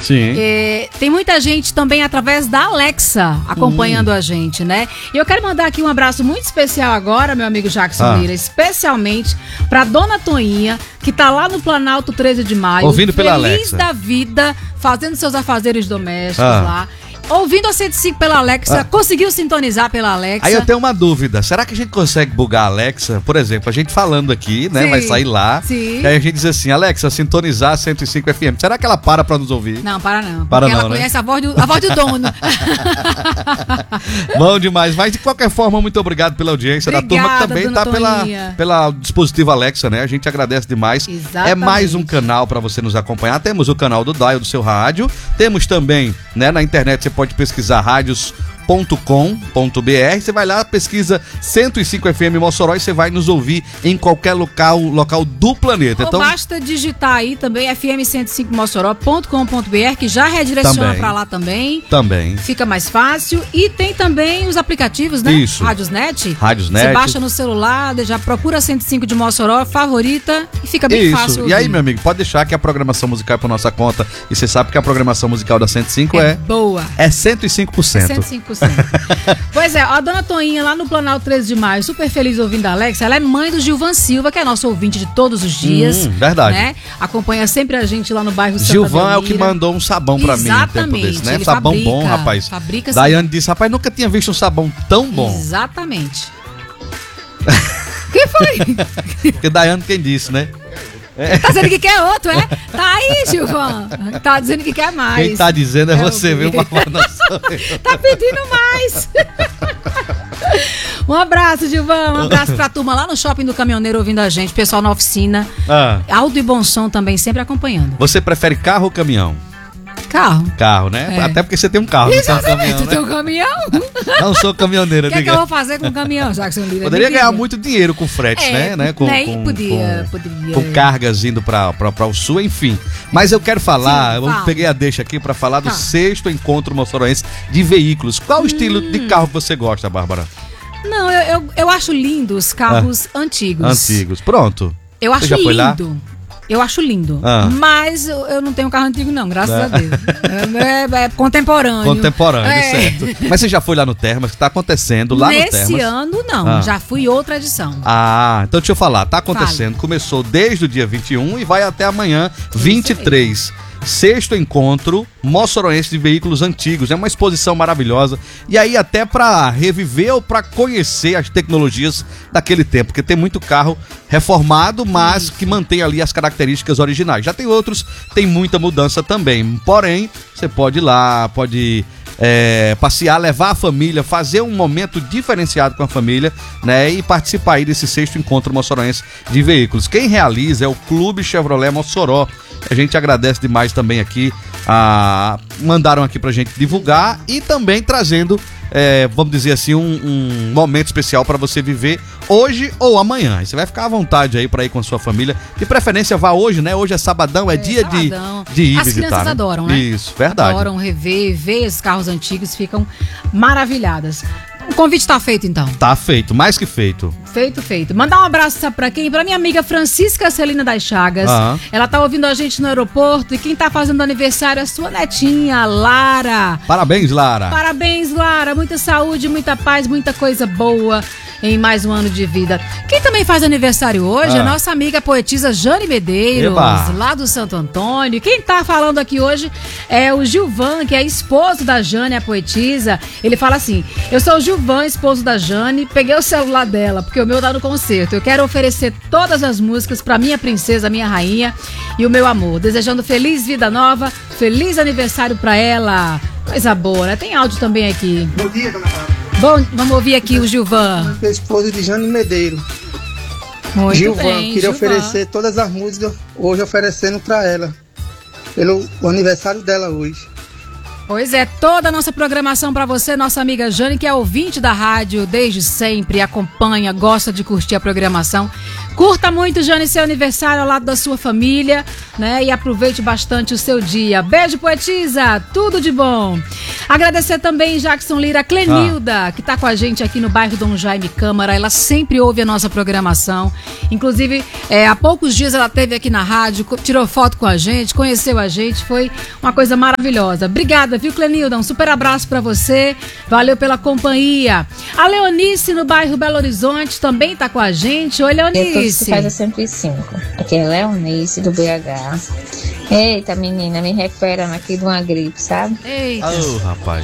Sim. Tem muita gente também através da Alexa acompanhando a gente, né? E eu quero mandar aqui um abraço muito especial agora, meu amigo Jackson Lira, especialmente pra Dona Toinha, que tá lá no Planalto 13 de Maio. Ouvindo pela Alexa. Feliz da vida, fazendo seus afazeres domésticos lá. Ouvindo a 105 pela Alexa, conseguiu sintonizar pela Alexa. Aí eu tenho uma dúvida, será que a gente consegue bugar a Alexa? Por exemplo, a gente falando aqui, né, vai sair lá, e aí a gente diz assim, Alexa, sintonizar 105 FM. Será que ela para pra nos ouvir? Não, para não. Para porque não, ela né? conhece a voz do dono. Bom demais, mas de qualquer forma, muito obrigado pela audiência da turma que também tá pela dispositivo Alexa, né? A gente agradece demais. Exatamente. É mais um canal pra você nos acompanhar. Temos o canal do Dial do seu rádio, temos também, né, na internet você pode pesquisar radios.com.br, você vai lá, pesquisa 105 FM Mossoró e você vai nos ouvir em qualquer local do planeta. Ou então basta digitar aí também fm105mossoró.com.br, que já redireciona pra lá também. Também. Fica mais fácil. E tem também os aplicativos, né? Isso. Radiosnet. Radiosnet. Você baixa no celular, já procura 105 de Mossoró, favorita, e fica bem fácil ouvir. E aí, meu amigo, pode deixar que a programação musical é por nossa conta. E você sabe que a programação musical da 105 é boa. É 105%. 105%. Pois é, a Dona Toinha lá no Planalto 13 de Maio, super feliz ouvindo a Alexa. Ela é mãe do Gilvan Silva, que é nosso ouvinte de todos os dias. Verdade. Né? Acompanha sempre a gente lá no bairro Santa Gilvan Belmira. é o que mandou um sabão pra mim um tempo desse, né? Sabão bom, rapaz. Fabrica Daiane disse, rapaz, nunca tinha visto um sabão tão bom. Exatamente. O que foi? Porque Daiane quem disse, né? Tá dizendo que quer outro, é? Tá aí, Gilvan. Tá dizendo que quer mais. Quem tá dizendo é você, viu? Tá pedindo mais. Um abraço, Gilvan. Um abraço pra turma lá no Shopping do Caminhoneiro ouvindo a gente. Pessoal na oficina. Alto e bom som também, sempre acompanhando. Você prefere carro ou caminhão? Carro, né? Até porque você tem um carro. Exatamente, tu tem um caminhão. Não sou caminhoneira, O que eu vou fazer com o caminhão, Jackson Lira? Poderia ganhar muito dinheiro com frete, né? Podia. Com cargas indo para o sul, enfim. Mas eu quero falar, eu peguei a deixa aqui para falar do 6º Encontro Mossoroense de Veículos. Qual o estilo de carro que você gosta, Bárbara? Não, eu acho lindo os carros antigos. Antigos, pronto. Eu acho lindo. Foi lá? Eu acho lindo, mas eu não tenho carro antigo não, graças a Deus. É contemporâneo. Certo. Mas você já foi lá no Termas, que tá acontecendo lá no Termas? Nesse ano não, já fui outra edição. Então deixa eu falar, tá acontecendo, começou desde o dia 21 e vai até amanhã, 23. 6º Encontro Mossoroense de Veículos Antigos. É uma exposição maravilhosa. E aí até para reviver ou para conhecer as tecnologias daquele tempo. Porque tem muito carro reformado, mas que mantém ali as características originais. Já tem outros, tem muita mudança também. Porém, você pode ir lá, pode passear, levar a família, fazer um momento diferenciado com a família, né? E participar aí desse 6º Encontro Mossoroense de Veículos. Quem realiza é o Clube Chevrolet Mossoró. A gente agradece demais também aqui, mandaram aqui pra gente divulgar e também trazendo, vamos dizer assim, um momento especial para você viver hoje ou amanhã. E você vai ficar à vontade aí para ir com a sua família. De preferência, vá hoje, né? Hoje é sabadão, dia sabadão. de ir As visitar. As crianças adoram, né? Isso, verdade. Adoram rever, ver os carros antigos, ficam maravilhadas. O convite tá feito, então. Tá feito, mais que feito. Feito. Mandar um abraço, sabe pra quem? Pra minha amiga Francisca Celina das Chagas. Ela tá ouvindo a gente no aeroporto e quem tá fazendo aniversário é a sua netinha, Lara. Parabéns, Lara. Parabéns, Lara. Muita saúde, muita paz, muita coisa boa em mais um ano de vida. Quem também faz aniversário hoje é a nossa amiga poetisa Jane Medeiros, lá do Santo Antônio. Quem tá falando aqui hoje é o Gilvan, que é esposo da Jane, a poetisa. Ele fala assim: eu sou o Gilvan, esposo da Jane, peguei o celular dela, porque o meu tá no concerto. Eu quero oferecer todas as músicas pra minha princesa, minha rainha e o meu amor. Desejando feliz vida nova, feliz aniversário pra ela. Coisa boa, né? Tem áudio também aqui. Bom dia, dona Bárbara. Bom, vamos ouvir aqui o Gilvan. Esposo de Jane Medeiros. Muito Gilvan, bem, queria Gilvan oferecer todas as músicas hoje, oferecendo pra ela. Pelo aniversário dela hoje. Pois é, toda a nossa programação pra você, nossa amiga Jane, que é ouvinte da rádio desde sempre, acompanha, gosta de curtir a programação. Curta muito, Jane, seu aniversário ao lado da sua família, né? E aproveite bastante o seu dia. Beijo, poetisa! Tudo de bom! Agradecer também, Jackson Lira, a Clenilda, que tá com a gente aqui no bairro Dom Jaime Câmara. Ela sempre ouve a nossa programação. Inclusive, há poucos dias ela esteve aqui na rádio, tirou foto com a gente, conheceu a gente. Foi uma coisa maravilhosa. Obrigada, viu, Clenilda? Um super abraço pra você. Valeu pela companhia. A Leonice, no bairro Belo Horizonte, também tá com a gente. Oi, Leonice. Que faz a 105. Aqui é Leonice, do BH. Eita, menina, me recuperando aqui de uma gripe, sabe? Eita. Rapaz.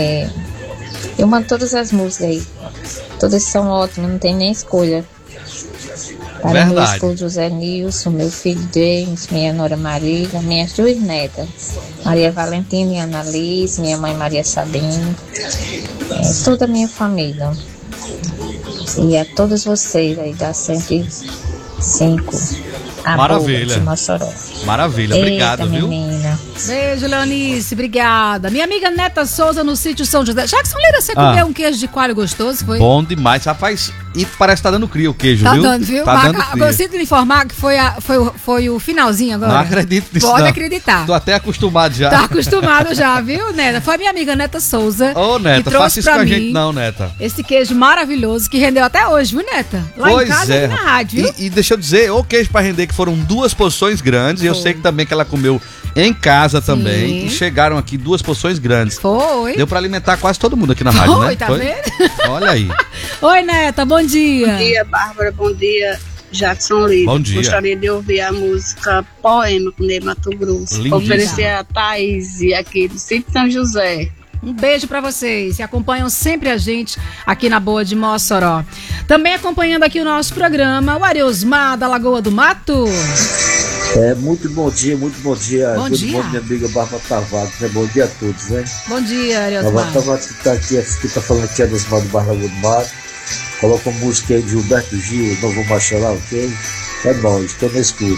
Eu mando todas as músicas aí. Todas são ótimas, não tem nem escolha. Para meu esposo José Nilson, meu filho James, minha nora Marília, minhas 2 netas, Maria Valentina e Ana Liz, minha mãe Maria Sabine, toda a minha família. E a todos vocês aí da 105. Maravilha. Maravilha, obrigado, viu? Menina. Beijo, Leonice, obrigada. Minha amiga Neta Souza, no sítio São José. Jackson Lira, você comeu um queijo de coalho gostoso, foi? Bom demais, rapaz. E parece que tá dando cria o queijo, viu? Tá dando, viu? Tá dando cria. Eu sinto me informar que foi o finalzinho agora. Não acredito nisso. Pode acreditar. Tô até acostumado já. Tá acostumado já, viu, Neta? Foi minha amiga Neta Souza. Ô, Neta, faça isso com a gente não, Neta. Esse queijo maravilhoso que rendeu até hoje, viu, Neta? Lá pois em casa e na rádio, viu? E deixa eu dizer, o queijo pra render, que foram 2 porções grandes. E eu sei que também que ela comeu em casa também. E chegaram aqui 2 porções grandes. Foi. Deu pra alimentar quase todo mundo aqui na rádio, né? Tá vendo? Olha aí. Oi, Neta, bom dia. Bom dia, Bárbara, bom dia, Jackson Lira. Bom dia. Gostaria de ouvir a música Poema com Ney Mato Grosso. Lindíssima. Oferecer a Thaís aqui do Sítio São José. Um beijo pra vocês que acompanham sempre a gente aqui na Boa de Mossoró. Também acompanhando aqui o nosso programa, o Ariosmar da Lagoa do Mato. Muito bom dia, muito bom dia. Bom dia. Bom, minha amiga Bárbara Tavares. Bom dia a todos, né? Bom dia, Ariosmar. Bárbara Tavares que tá falando aqui é do Osmar do Bairro Lagoa do Mato. Coloca uma música aí de Gilberto Gil, Novo Machará, ok? É bom, estou na escuta.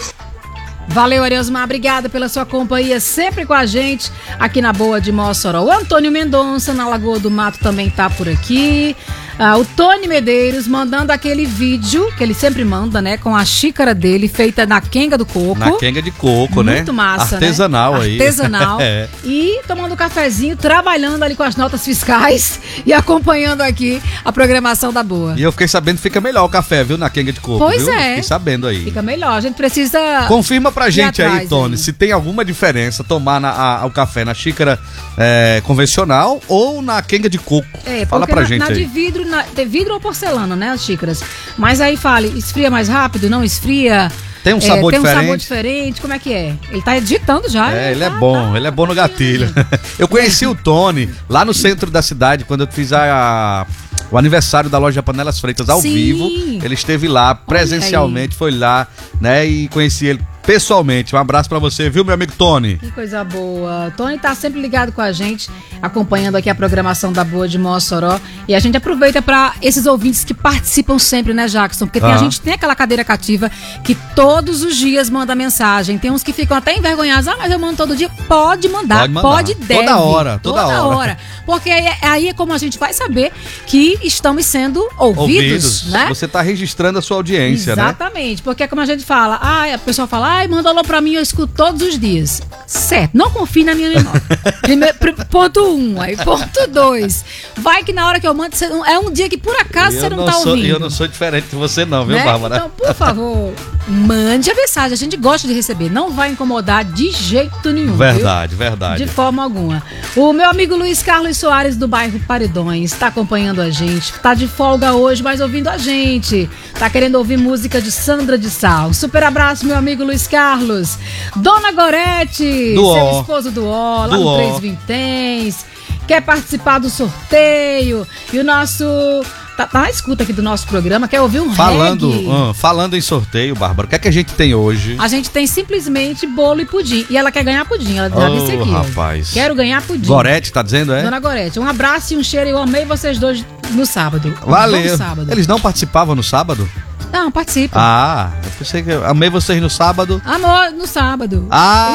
Valeu, Ariosmar, obrigada pela sua companhia, sempre com a gente aqui na Boa de Mossoró. O Antônio Mendonça, na Lagoa do Mato, também tá por aqui. O Tony Medeiros mandando aquele vídeo que ele sempre manda, né? Com a xícara dele feita na quenga do coco. Na quenga de coco, né? Muito massa, artesanal, né? Aí. Artesanal. E tomando um cafezinho, trabalhando ali com as notas fiscais e acompanhando aqui a programação da Boa. E eu fiquei sabendo que fica melhor o café, viu? Na quenga de coco, pois viu? É. Fiquei sabendo aí. Fica melhor. A gente precisa... Confirma pra gente atrás, aí, Tony, se tem alguma diferença tomar o café na xícara convencional ou na quenga de coco. Fala pra gente aí. De vidro, de vidro ou porcelana, né, as xícaras. Mas aí fale, esfria mais rápido, não esfria? Tem um sabor diferente? Tem um sabor diferente, como é que é? Ele tá editando já. Ele é bom no gatilho. Eu conheci o Tony lá no centro da cidade, quando eu fiz o aniversário da loja Panelas Freitas ao vivo. Ele esteve lá presencialmente, foi lá, né, e conheci ele pessoalmente. Um abraço pra você, viu, meu amigo Tony? Que coisa boa. Tony tá sempre ligado com a gente, acompanhando aqui a programação da Boa de Mossoró. E a gente aproveita pra esses ouvintes que participam sempre, né, Jackson? Porque a gente tem aquela cadeira cativa que todos os dias manda mensagem. Tem uns que ficam até envergonhados. Mas eu mando todo dia. Pode mandar. Pode, deve. Toda hora. Porque aí é como a gente vai saber que estamos sendo ouvidos, né? Você tá registrando a sua audiência, né? Exatamente. Porque é como a gente fala. A pessoa fala, manda alô pra mim, eu escuto todos os dias. Certo, não confie na minha memória. Ponto 1, aí ponto 2. Vai que na hora que eu mando, é um dia que por acaso você não tá ouvindo. Eu não sou diferente de você não, viu, né? Bárbara? Então, por favor, mande a mensagem. A gente gosta de receber. Não vai incomodar de jeito nenhum. Verdade, viu? verdade. De forma alguma. O meu amigo Luiz Carlos Soares, do bairro Paredões, está acompanhando a gente. Tá de folga hoje, mas ouvindo a gente. Tá querendo ouvir música de Sandra de Sá. Um super abraço, meu amigo Luiz Carlos. Dona Gorete, seu esposo do O, lá no Três Vinténs. Quer participar do sorteio. E o nosso... Tá na escuta aqui do nosso programa, quer ouvir um reggae? Falando em sorteio, Bárbara, o que é que a gente tem hoje? A gente tem simplesmente bolo e pudim. E ela quer ganhar pudim, ela já disse aqui. Rapaz. Quero ganhar pudim. Gorete, tá dizendo, é? Dona Gorete, um abraço e um cheiro. Eu amei vocês dois no sábado. Valeu. Sábado. Eles não participavam no sábado? Não, participa. Eu pensei que eu amei vocês no sábado. Amor, no sábado.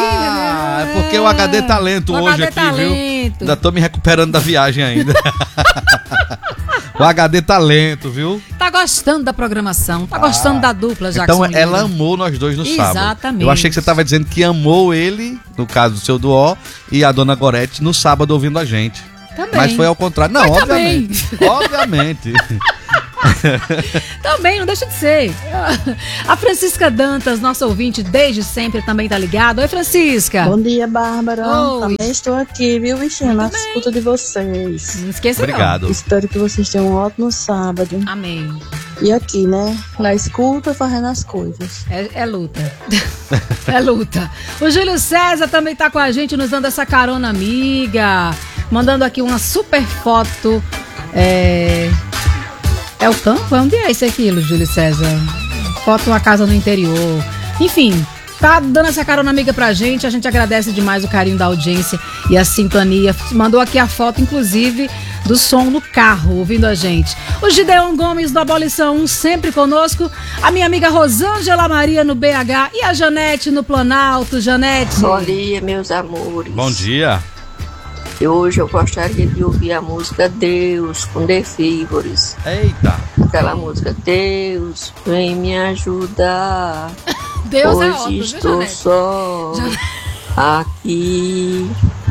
É porque o HD Talento hoje aqui, viu? Ainda tô me recuperando da viagem ainda. O HD Talento, viu? Tá gostando da programação, tá gostando da dupla, Jackson Então ela amou nós dois no sábado. Exatamente. Eu achei que você tava dizendo que amou ele, no caso do seu duó, e a dona Gorete no sábado ouvindo a gente. Também. Mas foi ao contrário. Não, Mas obviamente. Obviamente. Também, não deixa de ser. A Francisca Dantas, nossa ouvinte desde sempre, também tá ligada. Oi, Francisca. Bom dia, Bárbara. Oi. Também estou aqui, viu, bichinha? Na escuta de vocês. Não esqueça. Obrigado. Não. Espero que vocês tenham um ótimo sábado. Amém. E aqui, né? Na escuta, fazendo as coisas. É luta. É luta. O Júlio César também tá com a gente, nos dando essa carona amiga. Mandando aqui uma super foto. É o campo? Onde é isso aqui, Júlio César? Foto de uma casa no interior. Enfim, tá dando essa carona amiga pra gente. A gente agradece demais o carinho da audiência e a sintonia. Mandou aqui a foto, inclusive, do som no carro, ouvindo a gente. O Gideon Gomes do Abolição 1, sempre conosco. A minha amiga Rosângela Maria no BH e a Janete no Planalto. Janete. Bom dia, meus amores. Bom dia. E hoje eu gostaria de ouvir a música Deus, com The Fivores. Eita. Aquela música, Deus, vem me ajudar. Deus hoje é ótimo, estou só aqui.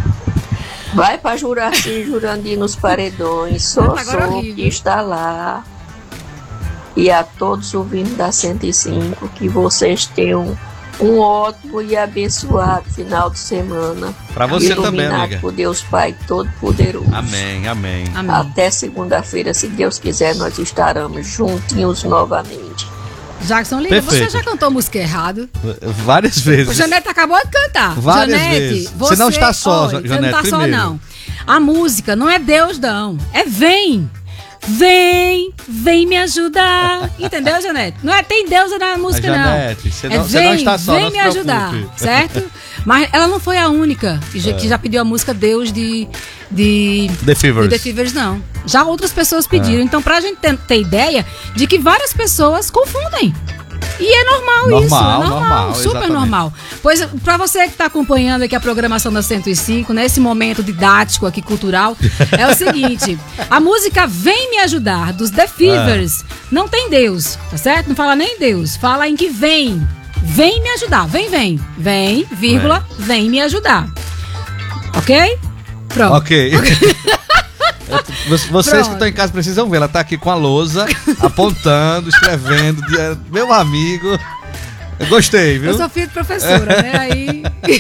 Vai pra Juraci, Jurandir nos paredões. Só que está lá. E a todos ouvindo da 105, que vocês tenham um ótimo e abençoado final de semana. Pra você também, amiga. Iluminado por Deus Pai Todo-Poderoso. Amém, amém. Até segunda-feira, se Deus quiser, nós estaremos juntinhos novamente. Jackson Lima, você já cantou música errado? Várias vezes. O Janete acabou de cantar. Várias Janete, vezes. Você não está só, Janete. Você não está só, primeiro. não. A música não é Deus, não. É vem. Vem me ajudar. Entendeu, Janete? Não é tem Deus na música, Janete, não. Você não está só, vem me ajudar, certo? Mas ela não foi a única que já pediu a música Deus de The Fivers. The Fivers, não. Já outras pessoas pediram. Então, pra gente ter ideia de que várias pessoas confundem. E é normal isso, é normal, super exatamente. normal. Pois, pra você que tá acompanhando aqui a programação da 105, nesse momento didático aqui, cultural, é o seguinte, a música Vem Me Ajudar, dos The Fivers, não tem Deus, tá certo? Não fala nem Deus, fala em que vem me ajudar, vem, vírgula, vem me ajudar. Ok? Pronto. Ok. Vocês que estão em casa precisam ver, ela tá aqui com a lousa, apontando, escrevendo, meu amigo, eu gostei, viu? Eu sou filha de professora, né, aí...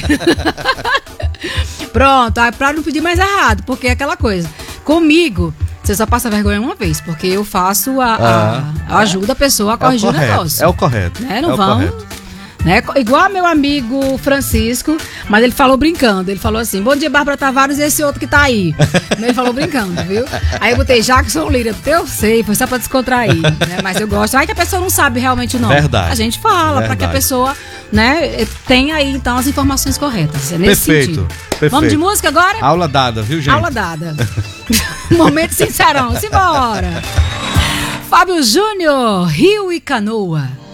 Pronto, pra não pedir mais errado, porque é aquela coisa, comigo, você só passa vergonha uma vez, porque eu faço ajuda a pessoa a corrigir o negócio. É o correto. Né? Não vão... Correto. Né? Igual meu amigo Francisco, mas ele falou brincando. Ele falou assim: bom dia, Bárbara Tavares, e esse outro que tá aí. Ele falou brincando, viu? Aí eu botei Jackson Lira, eu sei, foi só pra descontrair, né? Mas eu gosto. Aí que a pessoa não sabe realmente o nome. Verdade. A gente fala, pra que a pessoa, né, tenha aí então as informações corretas. É nesse sentido. Perfeito. Vamos de música agora? Aula dada, viu, gente? Aula dada. Momento sincerão, simbora. Fábio Júnior, Rio e Canoa.